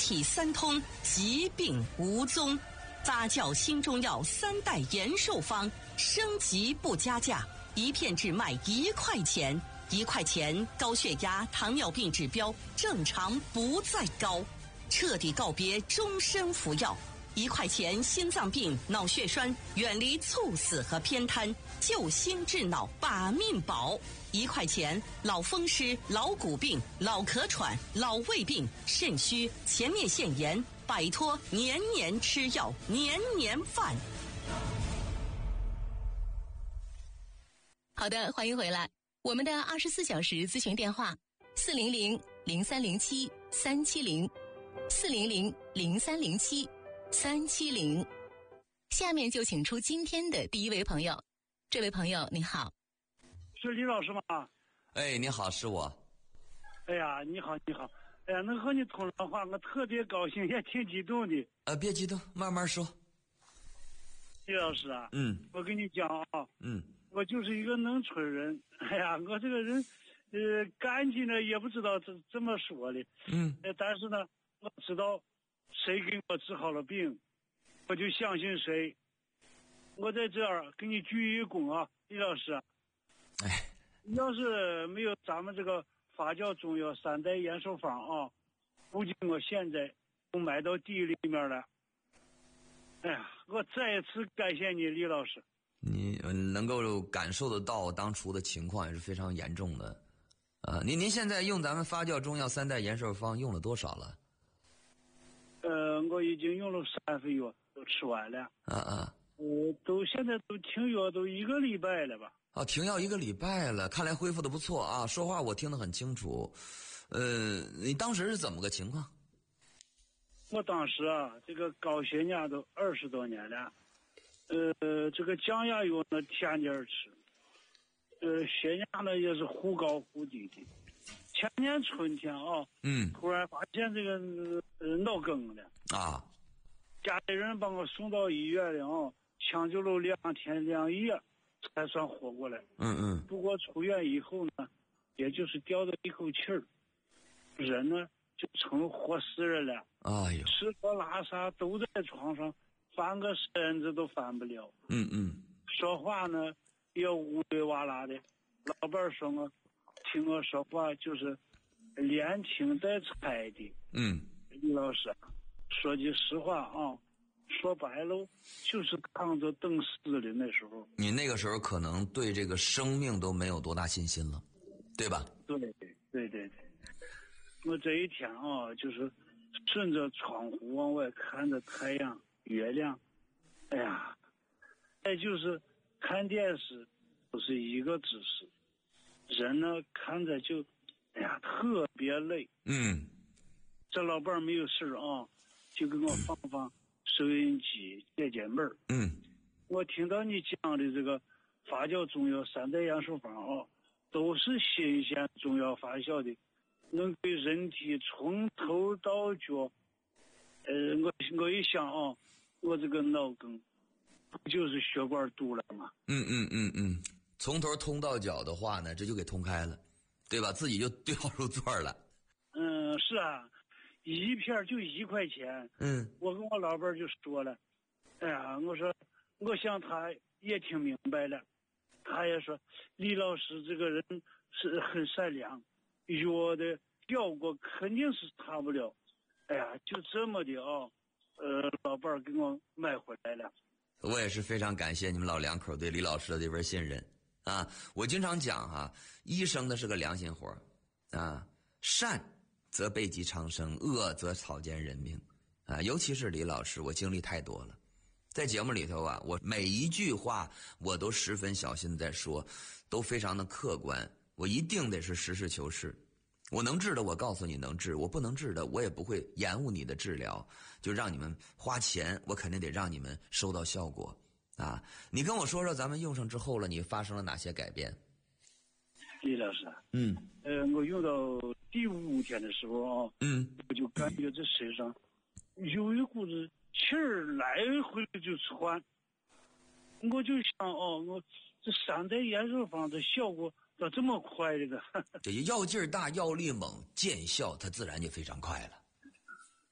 体三通，疾病无踪。发酵新中药3代延寿方，升级不加价，一片只卖1块钱，1块钱高血压、糖尿病指标正常不再高，彻底告别终身服药。1块钱心脏病、脑血栓，远离猝死和偏瘫，救心治脑把命保。1块钱老风湿、老骨病、老咳喘、老胃病、肾虚、前列腺炎，摆脱年年吃药、年年犯。 好的，欢迎回来。我们的24小时咨询电话400-0307-370，400-0307-370。下面就请出今天的第一位朋友。这位朋友你好。 是李老师吗？ 哎，你好，是我。 哎呀，你好，你好。哎呀，能和你通上话，我特别高兴，也挺激动的。 别激动，慢慢说。 李老师啊，我跟你讲啊，我就是一个农村人。哎呀，我这个人，干净呢也不知道怎么说的。但是呢，我知道谁给我治好了病，我就相信谁。我在这儿给你鞠一躬啊，李老师。要是没有咱们这个发酵中药3代延寿方啊，估计我现在都埋到地里面了。哎呀，我再一次感谢你，李老师。 你能够感受得到当初的情况也是非常严重的。您现在用咱们发酵中药3代延寿方用了多少了？ 我已经用了3份药，都吃完了。都现在都停药都1个礼拜了吧？ 停药1个礼拜了，看来恢复的不错啊！说话我听得很清楚。你当时是怎么个情况？ 我当时啊，这个高血压都20多年了，这个降压药呢天天吃，血压呢也是忽高忽低的。前年春天啊，突然发现这个脑梗了啊，家里人把我送到医院了啊，抢救了2天2夜。才算活过来。不过出院以后呢，也就是吊着一口气儿，人呢就成活死人了。哎呦，吃喝拉撒都在床上，翻个身子都翻不了。说话呢也乌里哇啦的。老伴说我听我说话就是连听带猜的。李老师，说句实话啊。说白了，就是扛着等死的那时候。 你那个时候可能对这个生命都没有多大信心了，对吧？ 对。我这一天啊，就是顺着窗户往外看着太阳、月亮，哎呀，再就是看电视，都是一个姿势，人呢看着就，哎呀，特别累。这老伴儿没有事啊，就给我放收音机解闷儿。我听到你讲的这个发酵中药3代延寿方啊，都是新鲜中药发酵的，能对人体从头到脚。我一想啊，我这个脑梗不就是血管堵了吗？ 从头通到脚的话呢，这就给通开了，对吧？自己就对号入座了。 是啊。一片就1块钱。我跟我老伴就说了，哎呀，我说我想他也听明白了，他也说李老师这个人是很善良，药的效果肯定是差不了。哎呀，就这么的啊，老伴给我买回来了。 我也是非常感谢你们老两口对李老师的这份信任啊！我经常讲哈，医生的是个良心活啊，善则备极长生，恶则草菅人命啊！尤其是李老师，我经历太多了，在节目里头啊，我每一句话我都十分小心在说，都非常的客观，我一定得是实事求是。我能治的我告诉你能治，我不能治的我也不会延误你的治疗，就让你们花钱，我肯定得让你们收到效果啊！你跟我说说咱们用上之后了，你发生了哪些改变？ 李老师，我用到第5天的时候啊，我就感觉这身上有一股子气儿来回就窜，我就想我这3代延寿方的效果咋这么快的呢？ 这药劲儿大，药力猛，见效它自然就非常快了。